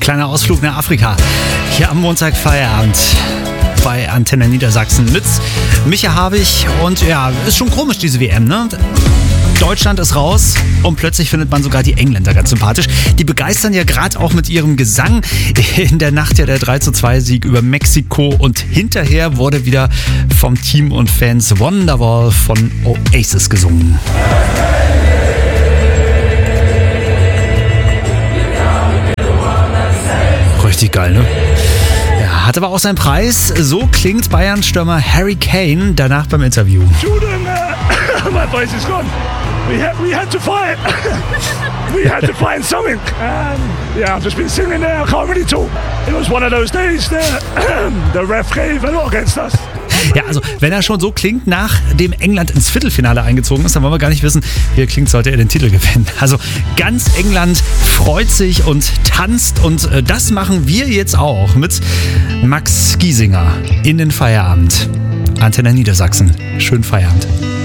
Kleiner Ausflug nach Afrika. Hier am Montag Feierabend bei Antenne Niedersachsen mit Micha Habich. Und ja, ist schon komisch, diese WM, ne? Deutschland ist raus und plötzlich findet man sogar die Engländer ganz sympathisch. Die begeistern ja gerade auch mit ihrem Gesang. In der Nacht ja der 3:2-Sieg über Mexiko und hinterher wurde wieder vom Team und Fans Wonderwall von Oasis gesungen. Richtig geil, ne? Ja, hat aber auch seinen Preis. So klingt Bayern-Stürmer Harry Kane danach beim Interview. Jordan, my voice is gone. We had to fight. We had to find something. Yeah, I've just been sitting there. I can't really talk. It was one of those days that the ref gave a lot against us. Ja, also wenn er schon so klingt, nachdem England ins Viertelfinale eingezogen ist, dann wollen wir gar nicht wissen, wie er klingt, sollte er den Titel gewinnen. Also ganz England freut sich und tanzt und das machen wir jetzt auch mit Max Giesinger in den Feierabend. Antenne Niedersachsen. Schönen Feierabend.